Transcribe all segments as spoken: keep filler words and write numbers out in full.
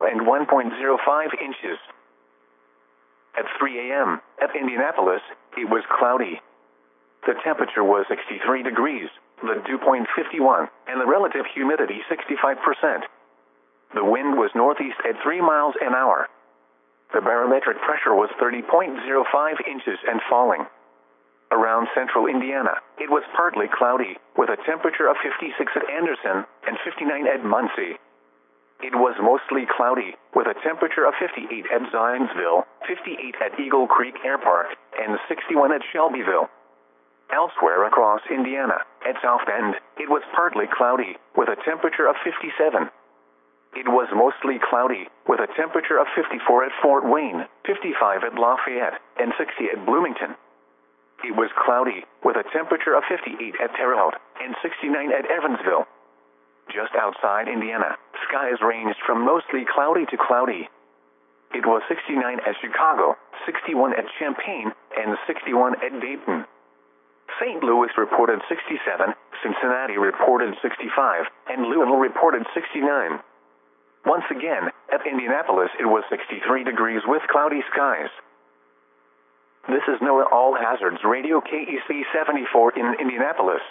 and one point zero five inches. At three A M at Indianapolis, it was cloudy. The temperature was sixty-three degrees, the dew point fifty-one, and the relative humidity sixty-five percent. The wind was northeast at three miles an hour. The barometric pressure was thirty point zero five inches and falling. Around central Indiana, it was partly cloudy, with a temperature of fifty-six at Anderson and fifty-nine at Muncie. It was mostly cloudy, with a temperature of fifty-eight at Zionsville, fifty-eight at Eagle Creek Air Park, and sixty-one at Shelbyville. Elsewhere across Indiana, at South Bend, it was partly cloudy, with a temperature of fifty-seven. It was mostly cloudy, with a temperature of fifty-four at Fort Wayne, fifty-five at Lafayette, and sixty at Bloomington. It was cloudy, with a temperature of fifty-eight at Terre Haute, and sixty-nine at Evansville. Just outside Indiana, skies ranged from mostly cloudy to cloudy. It was sixty-nine at Chicago, sixty-one at Champaign, and sixty-one at Dayton. Saint Louis reported sixty-seven, Cincinnati reported sixty-five, and Louisville reported sixty-nine. Once again, at Indianapolis it was sixty-three degrees with cloudy skies. This is NOAA All Hazards Radio K E C seventy-four in Indianapolis.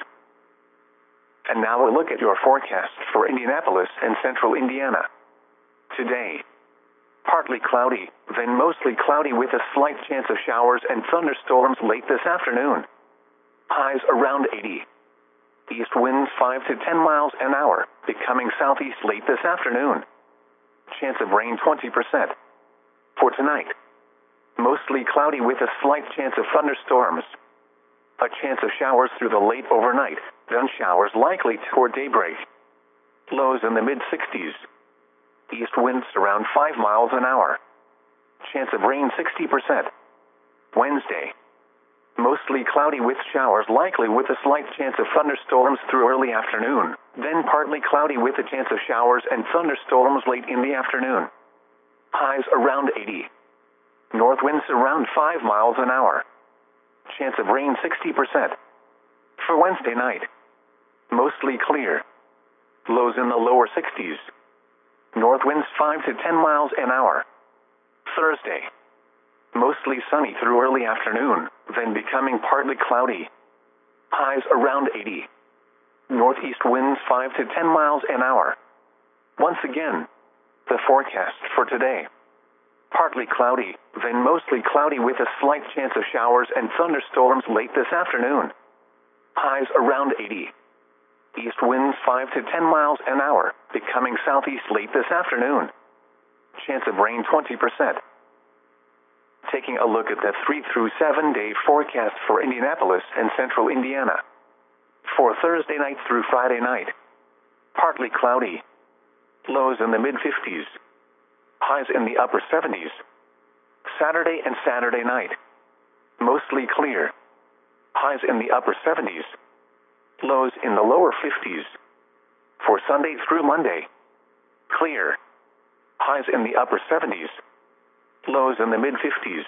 And now a look at your forecast for Indianapolis and central Indiana. Today, partly cloudy, then mostly cloudy with a slight chance of showers and thunderstorms late this afternoon. Highs around eighty. East winds five to ten miles an hour, becoming southeast late this afternoon. Chance of rain twenty percent. For tonight, mostly cloudy with a slight chance of thunderstorms. A chance of showers through the late overnight, then showers likely toward daybreak. Lows in the mid-sixties. East winds around five miles an hour. Chance of rain sixty percent. Wednesday, mostly cloudy with showers likely with a slight chance of thunderstorms through early afternoon, then partly cloudy with a chance of showers and thunderstorms late in the afternoon. Highs around eighty. North winds around five miles an hour. Chance of rain sixty percent. For Wednesday night, mostly clear. Lows in the lower sixties. North winds five to ten miles an hour. Thursday, mostly sunny through early afternoon, then becoming partly cloudy. Highs around eighty. Northeast winds five to ten miles an hour. Once again, the forecast for today. Partly cloudy, then mostly cloudy with a slight chance of showers and thunderstorms late this afternoon. Highs around eighty. East winds five to ten miles an hour, becoming southeast late this afternoon. Chance of rain twenty percent. Taking a look at the three through seven day forecast for Indianapolis and central Indiana. For Thursday night through Friday night, partly cloudy. Lows in the mid-fifties. Highs in the upper seventies. Saturday and Saturday night, mostly clear. Highs in the upper seventies. Lows in the lower fifties. For Sunday through Monday, clear. Highs in the upper seventies. Lows in the mid-fifties.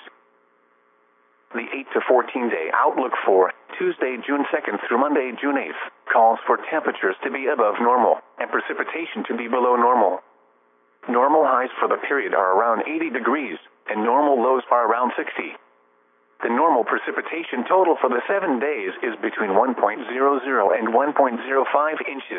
The eight to fourteen day outlook for Tuesday, June second through Monday, June eighth, calls for temperatures to be above normal and precipitation to be below normal. Normal highs for the period are around eighty degrees, and normal lows are around sixty. The normal precipitation total for the seven days is between one point zero zero and one point zero five inches.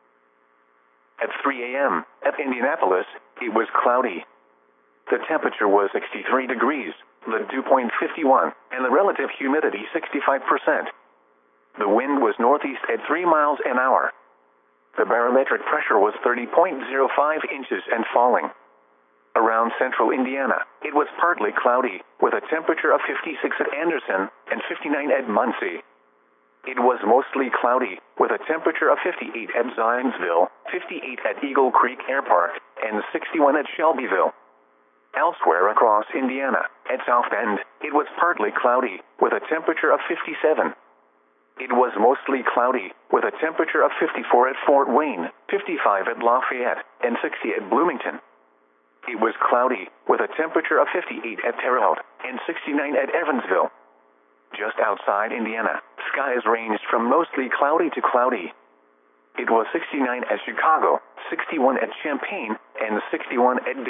At three A M at Indianapolis, it was cloudy. The temperature was sixty-three degrees, the dew point fifty-one, and the relative humidity sixty-five percent. The wind was northeast at three miles an hour. The barometric pressure was thirty point zero five inches and falling. Around central Indiana, it was partly cloudy, with a temperature of fifty-six at Anderson and fifty-nine at Muncie. It was mostly cloudy, with a temperature of fifty-eight at Zionsville, fifty-eight at Eagle Creek Air Park, and sixty-one at Shelbyville. Elsewhere across Indiana, at South Bend, it was partly cloudy, with a temperature of fifty-seven. It was mostly cloudy, with a temperature of fifty-four at Fort Wayne, fifty-five at Lafayette, and sixty at Bloomington. It was cloudy, with a temperature of fifty-eight at Terre Haute, and sixty-nine at Evansville. Just outside Indiana, skies ranged from mostly cloudy to cloudy. It was sixty-nine at Chicago, sixty-one at Champaign, and sixty-one at Dayton.